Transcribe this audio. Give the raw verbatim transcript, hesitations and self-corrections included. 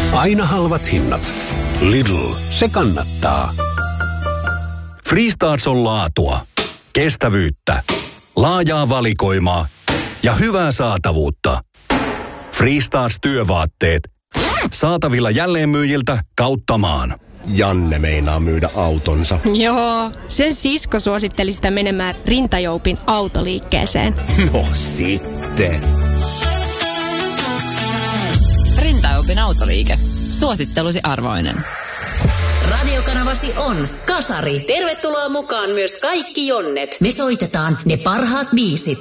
Aina halvat hinnat. Lidl, se kannattaa. Freestarts on laatua, kestävyyttä, laajaa valikoimaa ja hyvää saatavuutta. Freestarts työvaatteet. Saatavilla jälleenmyyjiltä kautta maan. Janne meinaa myydä autonsa. Joo, sen sisko suositteli sitä menemään Rintajoupin autoliikkeeseen. No sitten. Rintajoupin autoliike. Suosittelusi arvoinen. Radiokanavasi on Kasari. Tervetuloa mukaan myös kaikki Jonnet. Me soitetaan ne parhaat biisit.